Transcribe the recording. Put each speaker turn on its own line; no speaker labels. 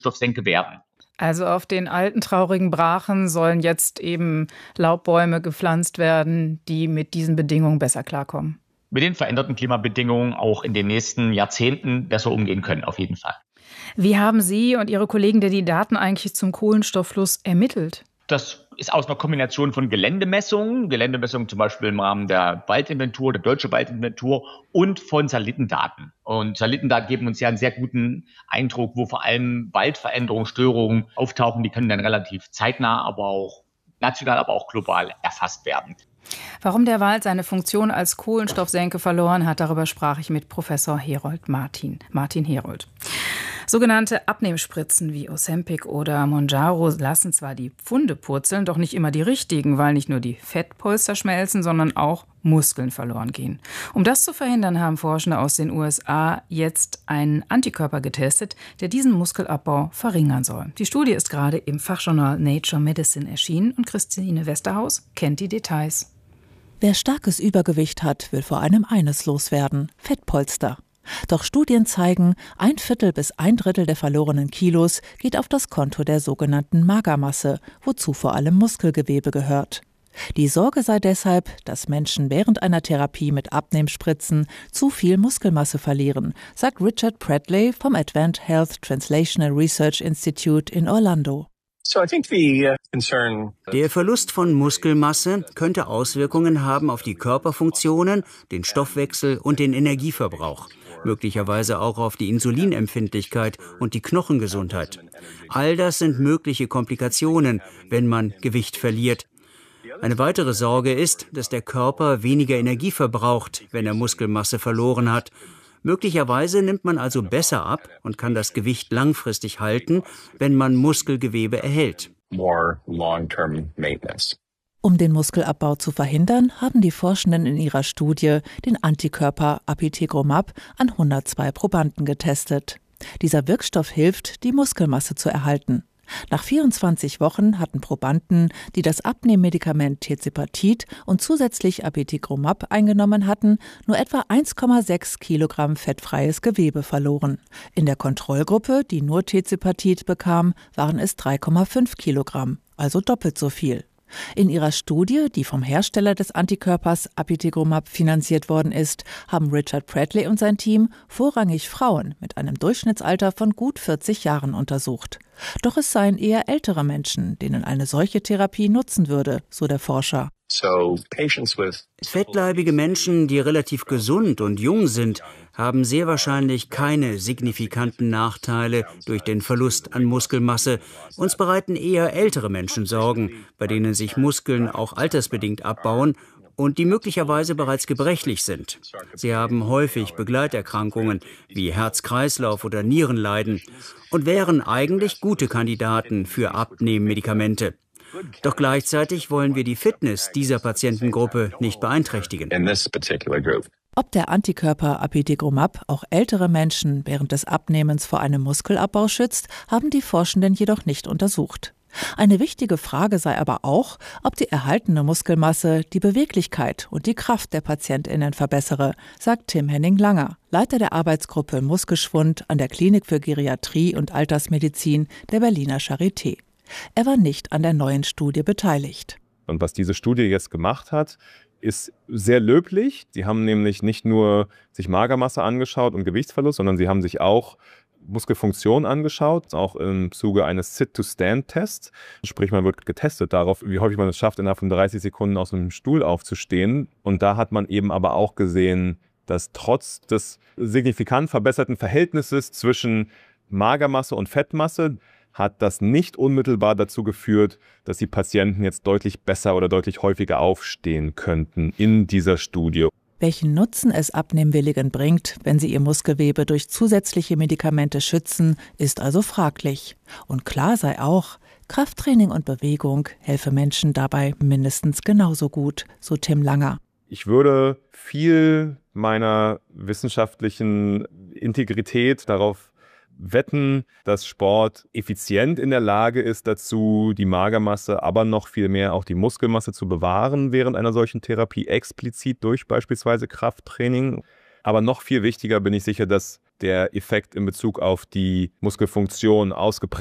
Kohlenstoffsenke werden.
Also auf den alten traurigen Brachen sollen jetzt eben Laubbäume gepflanzt werden, die mit diesen Bedingungen besser klarkommen.
Mit den veränderten Klimabedingungen auch in den nächsten Jahrzehnten besser umgehen können, auf jeden Fall.
Wie haben Sie und Ihre Kollegen denn die Daten eigentlich zum Kohlenstofffluss ermittelt?
Das ist aus einer Kombination von Geländemessungen zum Beispiel im Rahmen der Waldinventur, der Deutsche Waldinventur und von Satellitendaten. Und Satellitendaten geben uns ja einen sehr guten Eindruck, wo vor allem Waldveränderungen, Störungen auftauchen. Die können dann relativ zeitnah, aber auch national, aber auch global erfasst werden.
Warum der Wald seine Funktion als Kohlenstoffsenke verloren hat, darüber sprach ich mit Professor Martin Herold. Sogenannte Abnehmspritzen wie Ozempic oder Mounjaro lassen zwar die Pfunde purzeln, doch nicht immer die richtigen, weil nicht nur die Fettpolster schmelzen, sondern auch Muskeln verloren gehen. Um das zu verhindern, haben Forschende aus den USA jetzt einen Antikörper getestet, der diesen Muskelabbau verringern soll. Die Studie ist gerade im Fachjournal Nature Medicine erschienen und Christine Westerhaus kennt die Details.
Wer starkes Übergewicht hat, will vor allem eines loswerden: Fettpolster. Doch Studien zeigen, 1/4 bis 1/3 der verlorenen Kilos geht auf das Konto der sogenannten Magermasse, wozu vor allem Muskelgewebe gehört. Die Sorge sei deshalb, dass Menschen während einer Therapie mit Abnehmspritzen zu viel Muskelmasse verlieren, sagt Richard Bradley vom Advent Health Translational Research Institute in Orlando.
Der Verlust von Muskelmasse könnte Auswirkungen haben auf die Körperfunktionen, den Stoffwechsel und den Energieverbrauch, möglicherweise auch auf die Insulinempfindlichkeit und die Knochengesundheit. All das sind mögliche Komplikationen, wenn man Gewicht verliert. Eine weitere Sorge ist, dass der Körper weniger Energie verbraucht, wenn er Muskelmasse verloren hat. Möglicherweise nimmt man also besser ab und kann das Gewicht langfristig halten, wenn man Muskelgewebe erhält.
Um den Muskelabbau zu verhindern, haben die Forschenden in ihrer Studie den Antikörper Apitegromab an 102 Probanden getestet. Dieser Wirkstoff hilft, die Muskelmasse zu erhalten. Nach 24 Wochen hatten Probanden, die das Abnehmmedikament Tirzepatid und zusätzlich Apitegromab eingenommen hatten, nur etwa 1,6 Kilogramm fettfreies Gewebe verloren. In der Kontrollgruppe, die nur Tirzepatid bekam, waren es 3,5 Kilogramm, also doppelt so viel. In ihrer Studie, die vom Hersteller des Antikörpers Apitegromab finanziert worden ist, haben Richard Bradley und sein Team vorrangig Frauen mit einem Durchschnittsalter von gut 40 Jahren untersucht. Doch es seien eher ältere Menschen, denen eine solche Therapie nutzen würde, so der Forscher.
Fettleibige Menschen, die relativ gesund und jung sind, haben sehr wahrscheinlich keine signifikanten Nachteile durch den Verlust an Muskelmasse. Uns bereiten eher ältere Menschen Sorgen, bei denen sich Muskeln auch altersbedingt abbauen und die möglicherweise bereits gebrechlich sind. Sie haben häufig Begleiterkrankungen wie Herz-Kreislauf- oder Nierenleiden und wären eigentlich gute Kandidaten für Abnehmmedikamente. Doch gleichzeitig wollen wir die Fitness dieser Patientengruppe nicht beeinträchtigen.
Ob der Antikörper Apitegromab auch ältere Menschen während des Abnehmens vor einem Muskelabbau schützt, haben die Forschenden jedoch nicht untersucht. Eine wichtige Frage sei aber auch, ob die erhaltene Muskelmasse die Beweglichkeit und die Kraft der PatientInnen verbessere, sagt Tim Henning-Langer, Leiter der Arbeitsgruppe Muskelschwund an der Klinik für Geriatrie und Altersmedizin der Berliner Charité. Er war nicht an der neuen Studie beteiligt.
Und was diese Studie jetzt gemacht hat, ist sehr löblich. Sie haben nämlich nicht nur sich Magermasse angeschaut und Gewichtsverlust, sondern sie haben sich auch Muskelfunktion angeschaut, auch im Zuge eines Sit-to-Stand-Tests. Sprich, man wird getestet darauf, wie häufig man es schafft, innerhalb von 30 Sekunden aus einem Stuhl aufzustehen. Und da hat man eben aber auch gesehen, dass trotz des signifikant verbesserten Verhältnisses zwischen Magermasse und Fettmasse hat das nicht unmittelbar dazu geführt, dass die Patienten jetzt deutlich besser oder deutlich häufiger aufstehen könnten in dieser Studie.
Welchen Nutzen es Abnehmwilligen bringt, wenn sie ihr Muskelgewebe durch zusätzliche Medikamente schützen, ist also fraglich. Und klar sei auch, Krafttraining und Bewegung helfe Menschen dabei mindestens genauso gut, so Tim Langer.
Ich würde viel meiner wissenschaftlichen Integrität darauf wetten, dass Sport effizient in der Lage ist dazu, die Magermasse, aber noch viel mehr auch die Muskelmasse zu bewahren während einer solchen Therapie, explizit durch beispielsweise Krafttraining. Aber noch viel wichtiger bin ich sicher, dass der Effekt in Bezug auf die Muskelfunktion ausgeprägt